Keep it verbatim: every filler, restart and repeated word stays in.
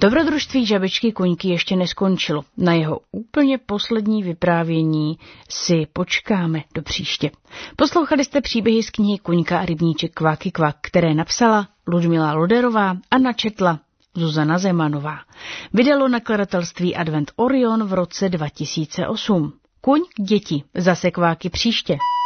Dobrodružství Žabičky Kuňky ještě neskončilo. Na jeho úplně poslední vyprávění si počkáme do příště. Poslouchali jste příběhy z knihy Kuňka a rybníček Kváky kvak, které napsala Ludmila Loderová a načetla Zuzana Zemanová. Vydalo nakladatelství Advent Orion v roce dva tisíce osm. Kuň k děti, zase kváky příště.